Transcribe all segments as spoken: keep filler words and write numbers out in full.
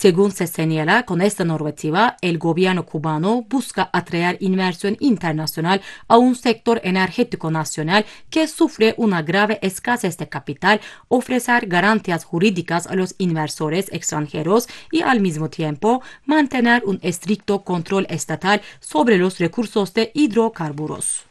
Según se señala, con esta normativa, el gobierno cubano busca atraer inversión internacional a un sector energético nacional que sufre una grave escasez de capital, ofrecer garantías jurídicas a los inversores extranjeros y al mismo tiempo mantener un estricto control estatal sobre los recursos de hidrocarburos.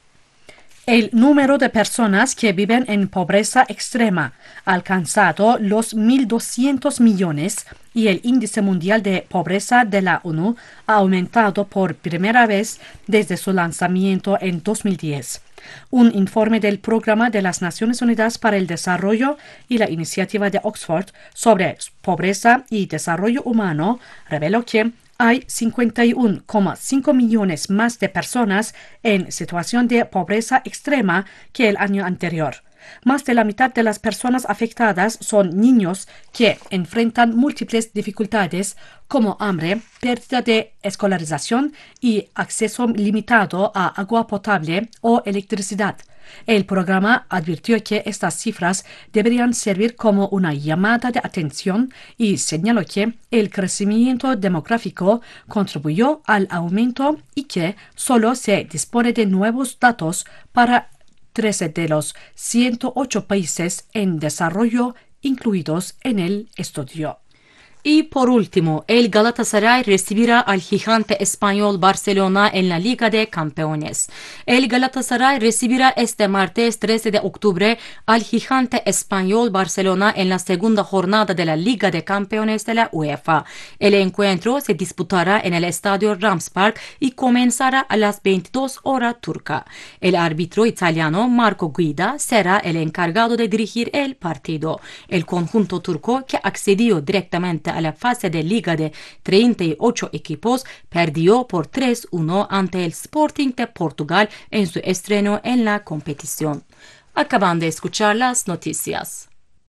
El número de personas que viven en pobreza extrema ha alcanzado los mil doscientos millones y el índice mundial de pobreza de la ONU ha aumentado por primera vez desde su lanzamiento en dos mil diez. Un informe del Programa de las Naciones Unidas para el Desarrollo y la Iniciativa de Oxford sobre pobreza y desarrollo humano reveló que hay cincuenta y uno coma cinco millones más de personas en situación de pobreza extrema que el año anterior. Más de la mitad de las personas afectadas son niños que enfrentan múltiples dificultades como hambre, pérdida de escolarización y acceso limitado a agua potable o electricidad. El programa advirtió que estas cifras deberían servir como una llamada de atención y señaló que el crecimiento demográfico contribuyó al aumento y que solo se dispone de nuevos datos para trece de los ciento ocho países en desarrollo incluidos en el estudio. Y por último, el Galatasaray recibirá al gigante español Barcelona en la Liga de Campeones. El Galatasaray recibirá este martes trece de octubre al gigante español Barcelona en la segunda jornada de la Liga de Campeones de la UEFA. El encuentro se disputará en el estadio Rams Park y comenzará a las veintidós horas turca. El árbitro italiano Marco Guida será el encargado de dirigir el partido. El conjunto turco, que accedió directamente a la fase de liga de treinta y ocho equipos, perdió por tres uno ante el Sporting de Portugal en su estreno en la competición. Acaban de escuchar las noticias.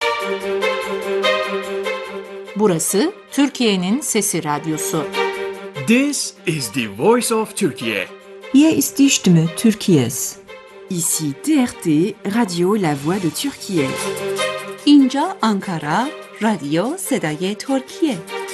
Burası Türkiye'nin Sesi Radyosu. This is the voice of Turkey. Hier ist die Stimme Türkiye's. Ici T R T, Radio La Voix de Türkiye. اینجا آنکارا، رادیو صدای ترکیه.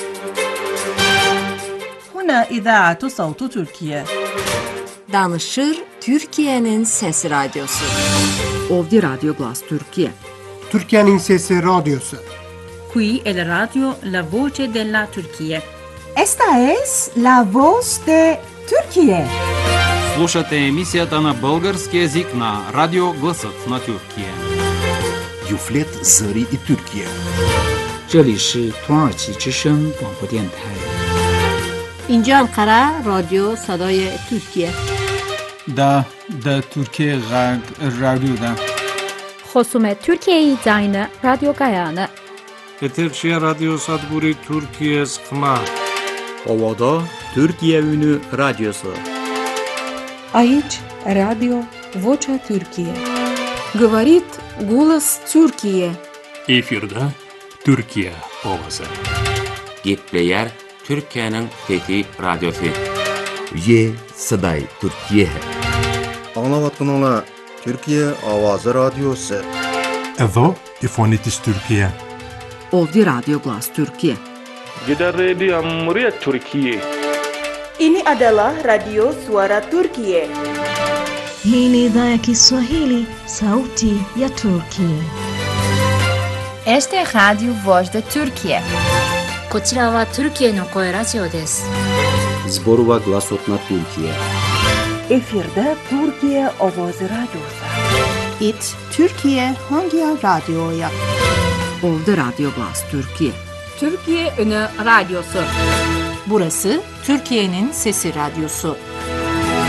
هنا إذاعة صوت تركيا. Danışır Türkiye'nin Sesi Radyosu. Ovdje Radio Glas Türkiye. Türkiye'nin Sesi Radyosu. Qui è la radio La Voce della Turquía. Esta es la voz de Turquía. Слушате емисията на български език на Радио Гласът на Тюркия. Юфлет Зари и Тюркия. 这里是土耳其之声广播电台。 اینجا انقره رادیو صدای ترکیه. دا دا ترکیه غرب رادیو دا. خصوم ترکیه زاین رادیو گایانه. Eterşehir Radyo Sadburi Türkiye Sıkma. Ovada Türkiye Ünü Radyosu. Aici Radio Vocea Türkiye. Говорит голос Türkiye. Efirde Türkiye ovası. Gepleyer Türkiye'nin Fethi Radyosu. Ye Saday Türkiye. Anlavatkanlar Türkiye Avazı Radyosu. Evo İfonitis Türkiye. Ovdje Radio Glas Türkiye. Gida Radio Amuriya Türkiye. Ini adalah Radio Suara Turkiye. Hii ni idhaa ya Kiswahili, sauti ya Turkiye. Este es Radio Voz de Turkiye. こちらはトルキエの声ラジオです。 Zborova Glasot na Türkiye. Efirde Türkiye Avazı Radyosu. It Türkiye hangi radyoya? Ovdje Radio Glas Türkiye. Türkiye Ünü Radyosu. Burası Türkiye'nin Sesi Radyosu.